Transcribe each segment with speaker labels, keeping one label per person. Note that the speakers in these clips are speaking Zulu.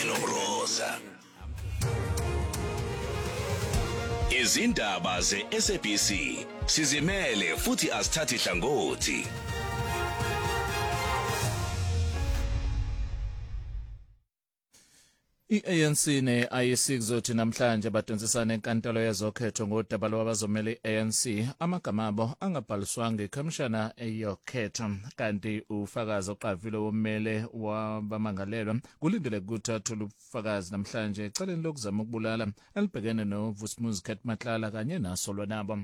Speaker 1: noMroza. Izindaba ze-SABC sizimele futhi asithathi hlangothi.
Speaker 2: I-ANC ne-IEC kuzothi namhlanje badonsisana enkantolo yezokhetho ngodaba lwabazomela i-ANC amagama abo angabhaliswanga ikhomishana eyokhetho kanti ufakazi oqavile wommele wabamangalelwa kulindeleke ukuthi athole ubufakazi namhlanje eceleni lokuzama ukubulala elibhekene noVus'Muzi Matlala kanye nasolwa nabo.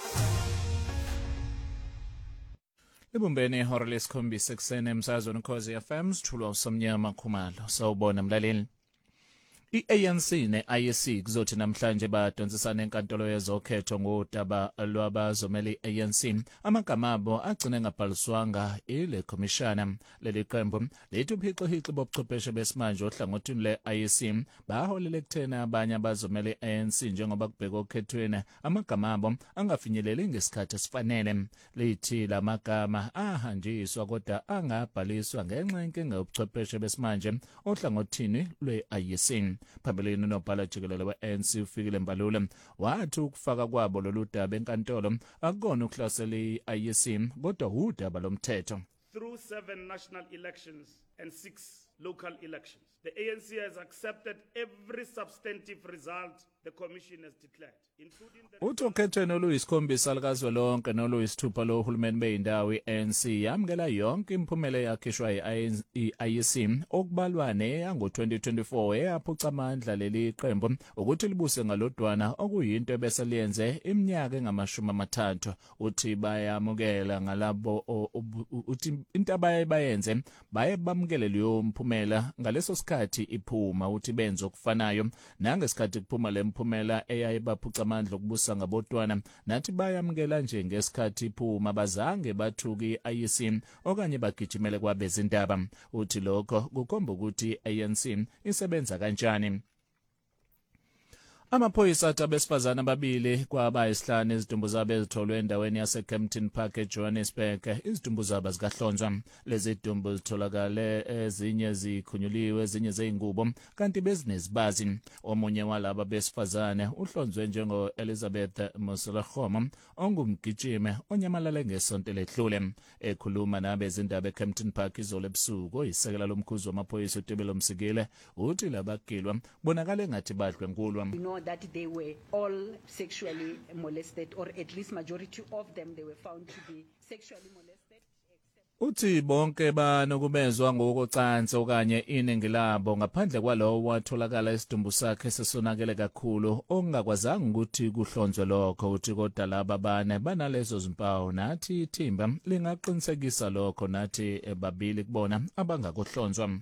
Speaker 2: Libumbene ihora lesikhombisa ekuseni emsakazweni Ukhozi FM sithulwa uSomnyama Khumalo. Sawubona mlaleli. I-ANC ne-IEC kuzothi namhlanje badonsisana enkantolo yezokhetho ngodaba lwabazomela i-ANC amagama abo agcine engabhaliswanga ile khomishana. Leli qembu lithi uphixihixi bobuchwepheshe besimanje ohlangothini le-IEC baholele ekutheni abanye abazomela i-ANC njengoba kubhekwa okhethweni amagama abo angafinyeleli ngesikhathi esifanele. Lithi la magama ahanjiswa kodwa angabhaliswa ngenxa yenkinga yobuchwepheshe besimanje ohlangothini lwe-IEC. Phambilini unobhala jikelele we-ANC uFikile Mbalula wathi ukufaka kwabo lolu daba enkantolo akukona ukuhlasela i-IEC kodwa udaba lomthetho.
Speaker 3: Through 7 national elections and 6 local elections, the ANC has accepted every substantive result the Commission has declared, including the...
Speaker 2: Uthi okhethweni oluyisikhombisa likazwelonke noluyisithupha lohulumeni beyindawo i-ANC yamukela yonke imiphumela eyakhishwa i-IEC okubalwa neyango-2024 eyaphuca amandla leli qembu ukuthi libuse ngalodwana okuyinto ebese liyenze iminyaka engama-30. Uthi bayamukela ngalabo uthi into abayenze baye bamukele leyo mphumela ngaleso sikhathi iphuma uthi benze okufanayo nangesikhathi kuphuma le mphumela eyayibaphuca amandla okubusa ngabodwana nathi bayamukela nje ngesikhathi iphuma bazange bathuki i-IEC okanye bagijimele kwabezindaba. Uthi lokho kukhomba ukuthi i-ANC isebenza kanjani. Amaphoyisa athi abesifazane ababili kwabayisihlanu izidumbu zabo ezitholwe endaweni yaseKempton Park eJohannesburg izidumbu zabo zikahlonzwa. Lezi zidumbu zitholakale ezinye zikhunyuliwe ezinye zeyingubo kanti bezinezibazi. Omunye walaba besifazane uhlonzwe njengo-Elizabeth Moselekgomo ongumgijimi onyamalale ngesonto ledlule. Ekhuluma nabezindaba eKempton Park izolo ebusuku oyisekela lomkhuzi wamaphoyisa uTebelo Msikile uthi labagilwa bonakala engathi badlwenkulwa.
Speaker 4: That they were all sexually molested, or at least majority of them they were found to be sexually molested.
Speaker 2: Uthi bonke banokubezwa ngokocansi okanye iningi labo ngaphandle kwalowo watholakala isidumbu sakhe sesonakele kakhulu ongakwazanga ukuthi kuhlonzwe lokho. Uthi kodwa laba bane banalezo zimpawu nathi ithimba lingaqinisekisa lokho nathi babili kubona abangakuhlonzwa.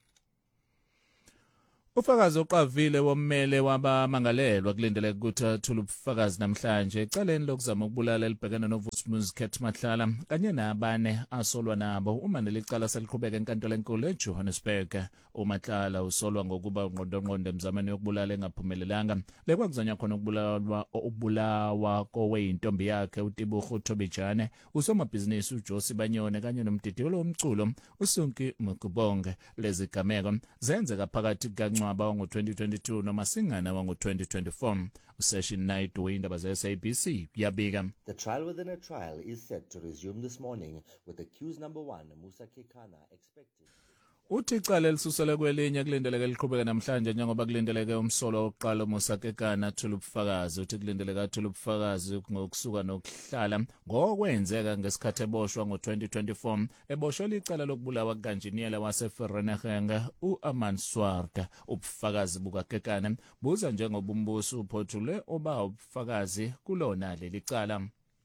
Speaker 2: Ufakazi oqavile wommele wabamangalelwa kulindeleke ukuthi athule ubufakazi namhlanje ecaleni lokuzama ukubulala elibhekene noVus'Muzi Matlala kanye nabane asolwa nabo uma nelicala seliqhubeka enkantolo enkulu eJohannesburg. uMatlala usolwa ngokuba ungqondongqondo emzamweni yokubulala engaphumelelanga lekwakuzanywa khona ukubulawa koweyintombi yakhe uTibugu Thobijane, usomabhizinisi uJosi Banyone kanye nomdidiyelo womculo uSunki Mukubonge. Lezi gameko zenzeka phakathi kaNcwaba wango-2022 noMasingana wango-2024. Session night windaba ze-SABC yabika.
Speaker 5: The trial within a trial is set to resume this morning with accused number 1 Musa Kekana expected.
Speaker 2: Uthi icala lisusele kwelinye kulindeleke liqhubeka namhlanje njengoba kulindeleke umsolo wokuqala Musa Kekana athule ubufakazi. Uthi kulindeleke athule ubufakazi ngokusuka nokuhlala ngokwenzeka ngesikhathi eboshwa ngo-2024 eboshwe icala lokubulawa kukanjiniyela waseVereniging uAman Swarta. Ubufakazi bukaKekana buza njengoba umbuso uphothule oba ubufakazi kulona leli cala.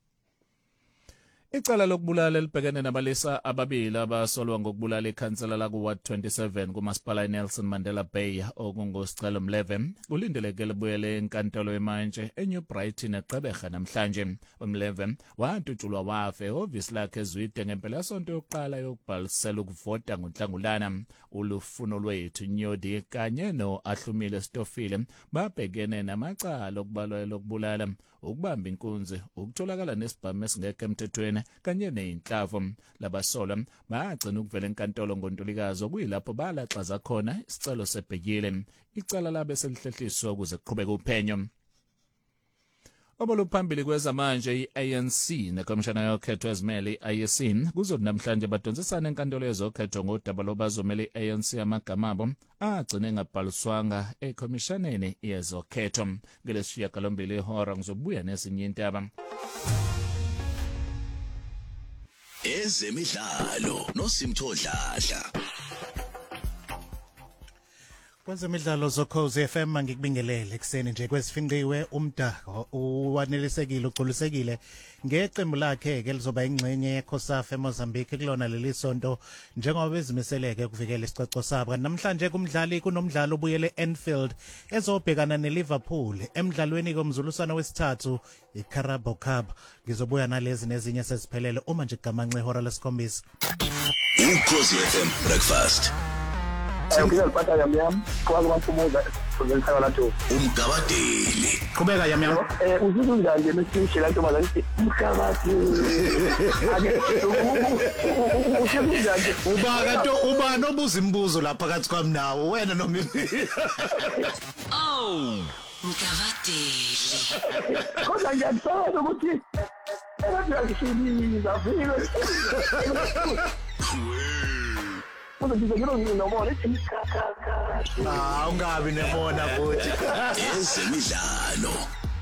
Speaker 2: Icala lokubulala libhekene nabalisa ababili abasolwa ngokubulala ikhansela la ku-Ward 27 kumasipala Nelson Mandela Bay okungosicelo Mleve kulindeleke libuyele enkantolo emanje eNew Brighton eGqeberha namhlanje. uMleve wadutshulwa wafa ehhovisi lakhe eZwide ngempelasonto yokuqala yokubhalisela ukuvota ngoNhlangulana. Ulufuno lwethu Nyodi kanye no-Ahlumile Stofile babhekene namacala okubalwa lokubulala, ukubamba inkunzi, ukutholakala nesibhamu esingekho emthethweni Sandton kanye nezinhlavo labasolwa bagcina ukuvela enkantolo ngoNtulikazi okuyilapho balaxaza khona isicelo sebhekile icala labe selihlehliswa ukuze kuqhubeke uphenyo. Oboluphambili kwezamanje iANC nekomishana yokhetho ezimele iIEC kuzothi namhlanje badonsisana enkantolo yezokhetho ngodaba lobazomele iANC amagama abo agcine engabhaliswanga ekomishaneni yezokhetho. Ngelesishiyagalombili ihora ngizobuya nezinye indaba.
Speaker 1: Ezemidlalo noSimthodladla.
Speaker 6: Kwezemidlalo zokhozi FM ngikubingelele ekseni nje kwesifinqiwe umdako uwanelisekile uculusekile ngeqembu lakhe ke lizoba ingxenye yeCOSAF eMozambique kulona leli sonto njengoba bezimiseleke ukuvikela isicoco sabo. Namhlanje kumdlali kunomdlalo obuyele Anfield ezobhekana neLiverpool emidlalweni komzuluswana wesithathu iCarabao Cup. Ngizobuya nalezi nezinye seziphelele uma nje gamanxe ihora lesikhombisa.
Speaker 1: Ukhozi FM breakfast.
Speaker 7: Ngizoliphatha yami kwazi baphumuza kuzenzeka lapho
Speaker 1: Umgabadeli.
Speaker 6: Qhubeka yami.
Speaker 7: Uzuzu njani mesisho lanto bazathi umkhabathi.
Speaker 6: Uba nobuza imibuzo lapha phakathi kwami nawo wena noma
Speaker 1: Oh, Umgabadeli.
Speaker 7: Kodwa ngiyathanda ukuthi ngiyashiliza vile. Kodwa ngizokwenza nomona
Speaker 6: ungabi nebona futhi.
Speaker 1: Ezemidlalo.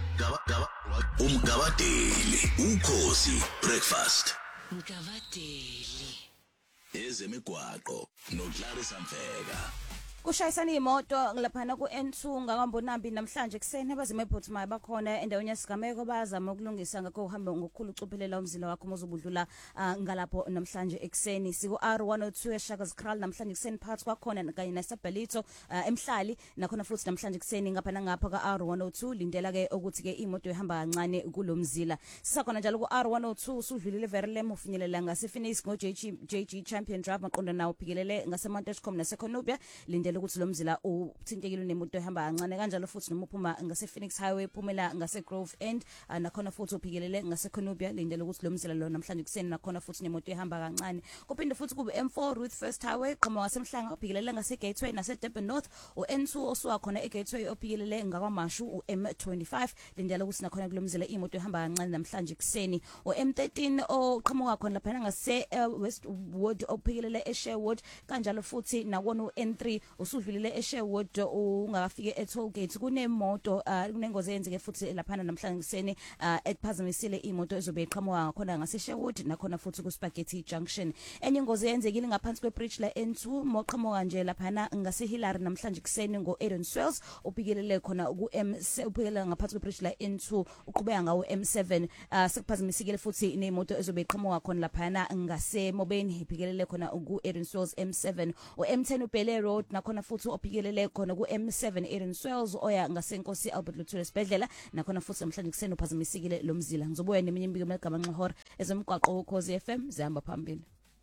Speaker 1: Umgabadeli. Ukhozi breakfast. Umgabadeli. Ezemigwaqo noClarissa Mfeka.
Speaker 8: Kushayisana imoto laphana ku-N2 ngakambonambi namhlanje kuseni abazima ephuthumayo bakhona endaweni yesigameko bazama ukulungisa ngakho uhamba ngokukhulu ucuphelela umzila wakho mozobudlula ngalapho namhlanje ekseni siku R102 eShakazkral namhlanje kuseni phakathi kwakhona kanye naSabelito emhlali nakhona futhi namhlanje kuseni ngaphana ngapha ka R102 lindela ke ukuthi ke imoto ihamba kancane kulomzila sisakhona njalo ku R102 usudlulile Verlem ufinyelela ngasePhoenix ngo JG Champion Drive maqonda nawo uphikelele ngaseMonteshcom naseConubia lindela ukuthi lo mzila uthintekile nemoto ehamba kancane kanjalo futhi noma uphuma ngasePhoenix Highway uphumela ngaseGrove End nakhona futhi uphikelele ngaseConubia lindela ukuthi lo mzila lo namhlanje kuseni nakhona futhi nemoto ehamba kancane kuphinde futhi kube M4 Ruth First Highway qhoma ngasemhlanga uphikelele ngaseGateway naseDurban North uN2 osuka khona eGateway uphikelele ngakwaMashu uM25 lindela ukuthi nakhona kulo mzila imoto ehamba kancane namhlanje kuseni uM13 oqhamuka khona lapha ngase Westwood uphikelele eSherwood kanjalo futhi nawona uN3 usudlulile eSherwood ungakafike eToll Gate kunemoto kunengozi eyenzeke futhi laphana namhlanje kuseni ephazamisile imoto ezobe iqhamuka khona ngaseSherwood nakhona futhi kuSpaghetti Junction enye ingozi eyenzekile ngaphansi kwebridge la N2 moqhamuka nje laphana ngaseHillary namhlanje kuseni ngo-Aaron Swells upikelele khona uphikelele ngaphansi kwebridge la N2 uqhubeka ngawo M7 sekuphazamisikile futhi nemoto ezobe iqhamuka khona laphana ngaseMobeni ipikelele khona ku-Aaron Swells M7 uM10 uBelle Road nakhona futhi ophikelele khona ku-M7 Aaron Swells oya ngasenkosi Albert Luthuli esibhedlela nakhona futhi namhlanje kuseni uphazamisikile lo mzila ngizobuya neminye imbiko egamanxe ihora ezomgwaqo wokhozi FM zihamba phambili.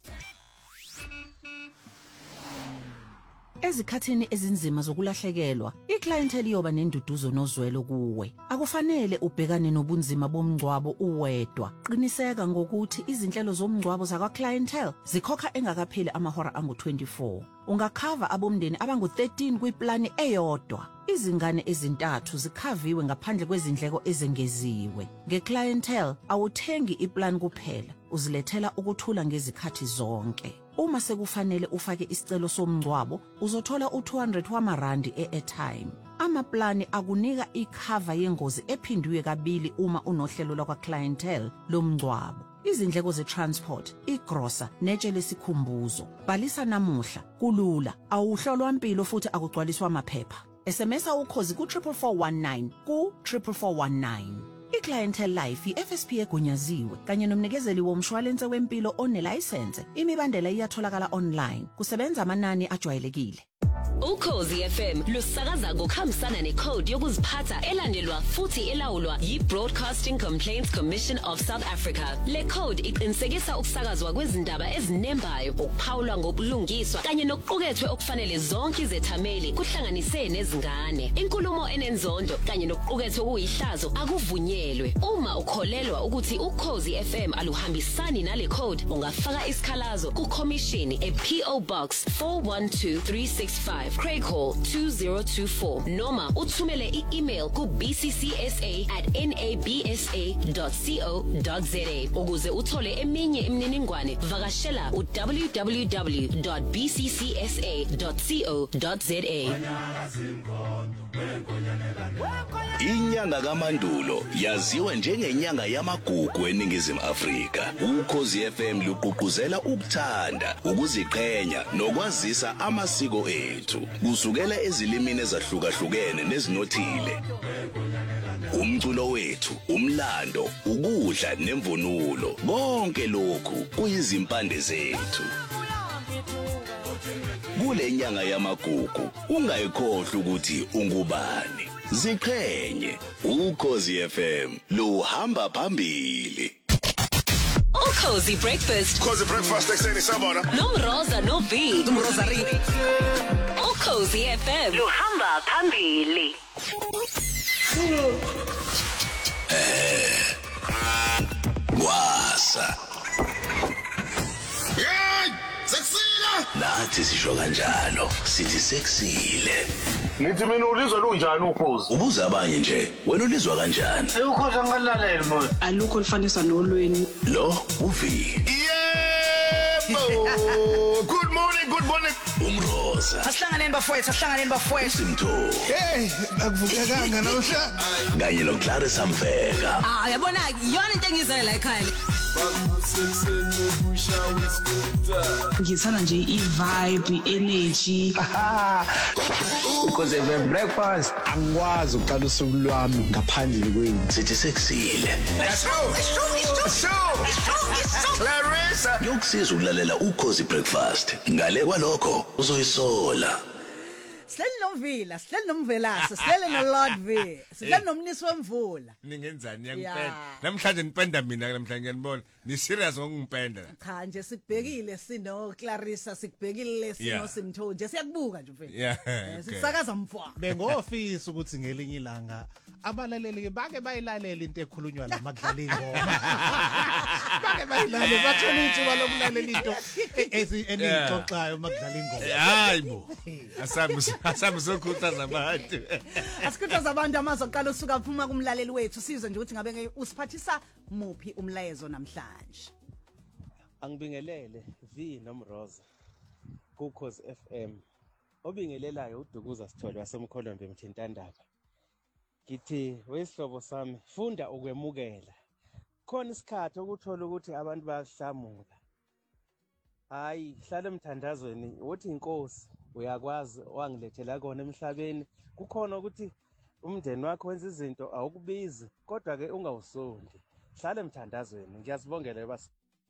Speaker 9: Ezikhathini ezinzima zokulahlekelwa, iclientele iyoba nenduduzo nozwelo kuwe. Akufanele ubhekane nobunzima bomngcwabo uwedwa. Qiniseka ngokuthi izinhlelo zomngcwabo zakwa-clientele zikhokha engakapheli amahora angu-24. Ungakhava abomndeni abangu-13 kwiplani eyodwa. Izingane ezintathu zikhaviwe ngaphandle kwezindleko ezengeziwe. Nge-clientele awuthengi iplan kuphela, uzilethela ukuthula ngezikhathi zonke. Uma sekufanele ufake isicelo somngcwabo, uzothola u200 wamarandi e-airtime. Amaplani akunika ikhava yengozi ephindwe kabili uma unohlelo lakwa-clientele lomngcwabo. Izindleko ze-transport, igrosa, netshe lesikhumbuzo. Bhalisa namuhla, kulula, awuhlolwa impilo futhi akugcwaliswa amaphepha. SMS ukhozi ku-44419 ku-44419. I-Clientele Life i-FSP egunyaziwe kanye nomnikezeli womshwalense wempilo onelayisense. Imibandela iyatholakala online. Kusebenza amanani ajwayelekile.
Speaker 10: Ukhozi FM lusakaza ngokuhambisana necode yokuziphatha elandelwa futhi elawulwa yi-Broadcasting Complaints Commission of South Africa. Le code iqinisekisa ukusakazwa kwezindaba ezinembayo, ukuphawulwa ngobulungiswa kanye nokuqukethwe okufanele zonke izethameli kuhlanganise nezingane. Inkulumo enenzondo kanye nokuqukethwe okuyihlazo akuvunyelwe. Uma ukholelwa ukuthi Ukhozi FM aluhambisani nale code, ungafaka isikhalazo ku-Commission e-PO Box 412365 Craig Hall 2024 noma uthumele i-email ku bcca@nabsa.co.za. Ukuze uthole eminye imininingwane vakashela www.bccsa.co.za.
Speaker 1: Inyanga kaMandulo yaziwa njengenyanga yamagugu eNingizimu Afrika. Ukhozi FM luqhuquzela ukuthanda, ukuziqhenya nokwazisa amasiko ethu kusukela ezilimini ezahlukahlukene nezinothile. Umculo wethu, umlando, ukudla nemvunulo, konke lokhu kuyizimpande zethu. Kule nyanga yamagugu ungayikhohlwa ukuthi ungubani. Ziqhenye, Ukhozi FM luhamba phambili.
Speaker 10: Ukhozi Breakfast.
Speaker 11: Ukhozi Breakfast ekseni sabona.
Speaker 10: Nomroza no V.
Speaker 11: Nomrozari.
Speaker 10: Ukhozi FM luhamba phambili.
Speaker 1: Wasa.
Speaker 11: Hey! Seksile!
Speaker 1: Nathi sisho kanjalo, sithi seksile.
Speaker 11: Nithi mina ulizwa lunjani Ukhozi?
Speaker 1: Ubuza abanye nje, wena ulizwa kanjani?
Speaker 11: Ukhozi angalalela manje.
Speaker 12: Alukho lifanisa nolweni.
Speaker 1: Lo uvi.
Speaker 11: Yebo! Good morning, good morning.
Speaker 1: Umroza.
Speaker 13: Asihlanganeni bafowethu.
Speaker 1: Simtho.
Speaker 11: Hey, akuvukekanga nawusha.
Speaker 1: Kanye noClara Samfeka.
Speaker 13: Yabona yona into engizele la ekhaya. Ngithanda nje i-vibe, i-energy.
Speaker 14: Ukhozi FM breakfast angikwazi ukuqala usuku lwami ngaphandle kwenu.
Speaker 1: Sithi seksile.
Speaker 11: Let's go. Clarissa.
Speaker 1: Yokusiza ukulalela Ukhozi Breakfast. Ngale kwalokho uzoyisola.
Speaker 15: Sihleli nomvila, sihleli nomvelase, sihleli noLord V. Sihleli nomnisi wemvula.
Speaker 16: Ningenzani yakupenda? Namhlanje nipenda mina namhlanje ngiyanibona. Ni serious ngokungipenda.
Speaker 15: Cha nje sikubhekile sino Clarissa sikubhekile sino Simtho nje siyakubuka nje mfethu. Sisakaza mfwa.
Speaker 6: Bengofisa ukuthi ngelinye ilanga abalaleli bake bayilalela into ekhulunywa la makudlala ingoma. Bake bayilalela bathola ithuba lokulalela into enixoxayo makudlala ingoma.
Speaker 16: Hayibo. Asabe sokhuthaza abantu.
Speaker 15: Asikhuthaza abantu amazoqala usuka phuma kumlaleli wethu sizwe nje ukuthi ngabe usiphathisa muphi umlayezo namhlanje.
Speaker 17: Angibingelele V nomroza kuKhozi FM. Obingelelayo uDukuza Sithole wasemkholombe Mthintandaba. Ngithi wesihlobo sami funda ukwemukela. Khona isikhathi ukuthola ukuthi abantu bayahlamuka. Hayi, hlala emthandazweni uthi inkosi uyakwazi wangilethela kona emhlabeni. Kukhona ukuthi umndeni wakho wenza izinto awukubizi kodwa ke ungawusondi. Hlala emthandazweni. Ngiyasibongela basi.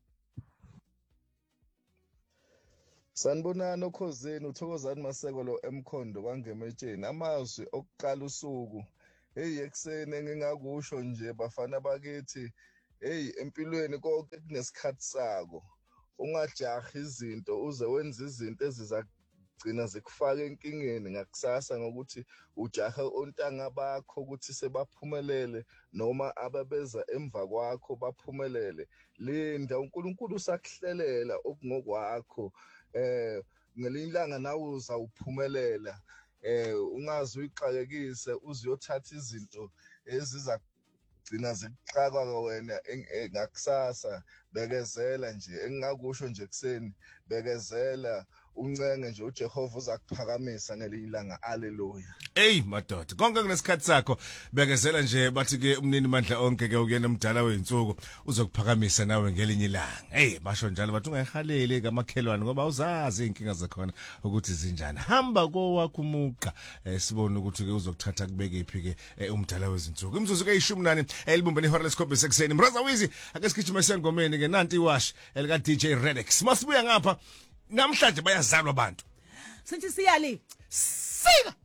Speaker 18: Sanibonani Ukhozini uThokozani Masekelo eMkhondo kwangemetsheni amazwi okuqala usuku. Hey eksene ngingakusho nje bafana bakithi hey empilweni konke kunesikhathi sako. Ungajahi izinto uze wenza izinto ezizagcina zikufaka enkingeni ngakusasa ngokuthi ujahe ontanga bakho ukuthi sebaphumelele noma ababeza emva kwakho baphumelele. Linda uNkulunkulu usakuhlelela okungokwakho. Ngelinye ilanga nawe uzawuphumelela. Ungazi uyixakekise uziyothatha izinto eziza gcina zikuxaka wena ngakusasa. Bekezela nje engingakusho nje kuseni bekezela uncenge nje uJehova uzakuphakamisa ngelinye ilanga. Haleluya.
Speaker 16: Hey madoda konke kunesikhathi sakho bekezela nje bathi ke umnini mandla onke ke ukuyena umdala weinsuku uzokuphakamisa nawe ngelinye ilanga. Hey basho njalo bathi ungayihaleli kamakhelwane ngoba uzazi inkinga zakhona ukuthi zinjani. Hamba kowakho umuqa sibone ukuthi ke uzokuthatha kubeke iphi ke umdala wezinsuku. Imzuzu ke 18 elibumbene ihora lesikhombisa ekseni. Mroza Wizi ake sikhitshima sengomeni ke nanti iwash elika DJ Redex. Masibuya ngapha namhlanje bayazalwa abantu.
Speaker 15: sithi siyali
Speaker 16: sika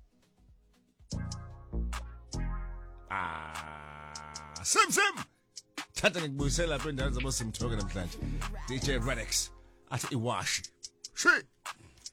Speaker 16: Sim thatha ngikubuyisela lapha endaweni zabo simthoke namhlanje DJ Radex athi iwashi shi